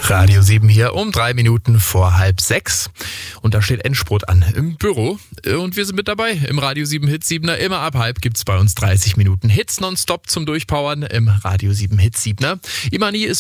Radio 7 hier um 3 Minuten vor halb 6. Und da steht Endspurt an im Büro. Und wir sind mit dabei im Radio 7 Hit 7er. Immer ab halb gibt's bei uns 30 Minuten Hits nonstop zum Durchpowern im Radio 7 Hit 7er. Imani ist